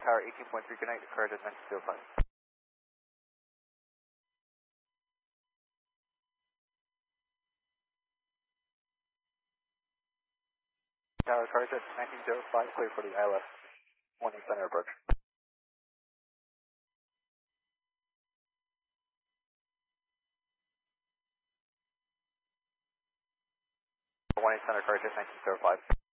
Tower 18.3, connect, card is 1905. Tower, card is 1905, clear for the ILS, warning center approach. Warning center, card is 1905.